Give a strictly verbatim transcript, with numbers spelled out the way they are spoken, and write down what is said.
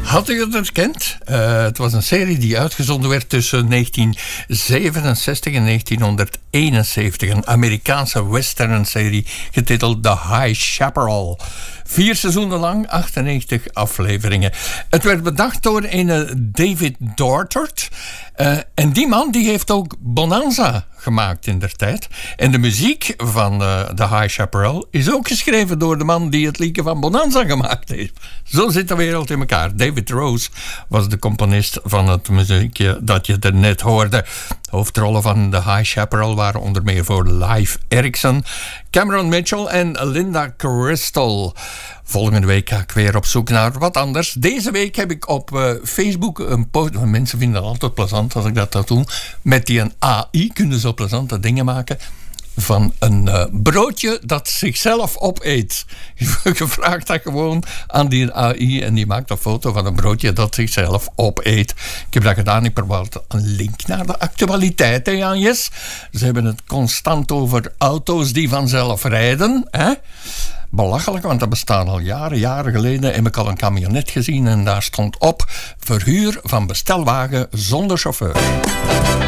Had u het herkend? Uh, het was een serie die uitgezonden werd tussen negentien zevenenzestig en negentienhonderdeenenzeventig. Een Amerikaanse western-serie getiteld The High Chaparral. Vier seizoenen lang, achtennegentig afleveringen. Het werd bedacht door een David Dortert. Uh, en die man die heeft ook Bonanza gemaakt in der tijd. En de muziek van uh, The High Chaparral is ook geschreven door de man die het liedje van Bonanza gemaakt heeft. Zo zit de wereld in elkaar. David Rose was de componist van het muziekje dat je er net hoorde. De hoofdrollen van The High Chaparral waren onder meer voor Live Erikson, Cameron Mitchell en Linda Crystal. Volgende week ga ik weer op zoek naar wat anders. Deze week heb ik op uh, Facebook een post. Mensen vinden het altijd plezant als ik dat, dat doe. Met die een A I kunnen ze plezante dingen maken. Van een uh, broodje dat zichzelf opeet. Je vraagt dat gewoon aan die A I en die maakt een foto van een broodje dat zichzelf opeet. Ik heb dat gedaan. Ik probeer een link naar de actualiteit, hè, Janjes? Ze hebben het constant over auto's die vanzelf rijden, hè? Belachelijk, want dat bestaat al jaren. Jaren geleden heb ik al een camionet gezien en daar stond op: verhuur van bestelwagen zonder chauffeur.